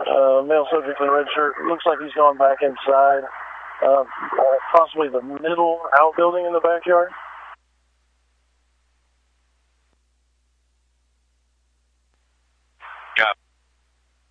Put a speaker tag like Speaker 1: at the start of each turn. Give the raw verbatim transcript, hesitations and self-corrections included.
Speaker 1: uh, male subject in the red shirt. Looks like he's gone back inside, uh, possibly the middle outbuilding in the backyard.